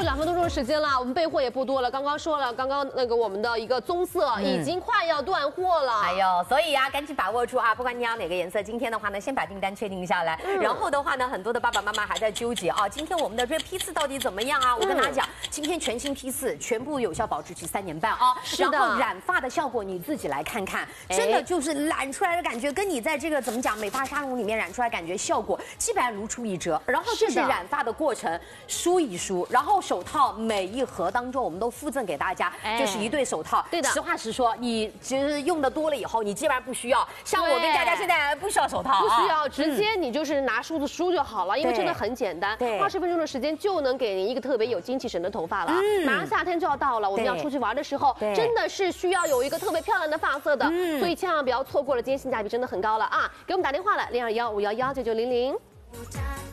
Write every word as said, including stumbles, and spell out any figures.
两分多钟的时间了，我们备货也不多了。刚刚说了，刚刚那个我们的一个棕色已经快要断货了。 哎呦，所以啊，赶紧把握住啊！不管你要哪个颜色，今天的话呢，先把订单确定下来。嗯、然后的话呢，很多的爸爸妈妈还在纠结啊，今天我们的这个批次到底怎么样啊？我跟大家讲，今天全新批次，全部有效保质期三年半啊。 是的。 然后染发的效果你自己来看看，真的就是染出来的感觉，跟你在这个怎么讲美发沙龙里面染出来感觉效果基本上如出一辙。然后这是染发的过程，梳一梳，然后手套每一盒当中我们都附赠给大家，就是一对手套。 对的。 实话实说，你其实用的多了以后，你基本上不需要。像我跟佳佳现在不需要手套， 不需要，直接你就是拿梳子梳就好了，因为真的很简单，二十分钟的时间就能给您一个特别有精气神的头发了。马上夏天就要到了，我们要出去玩的时候，真的是需要有一个特别漂亮的发色的，所以千万不要错过了，今天性价比真的很高了啊！给我们打电话了，零二幺五幺幺九九零零。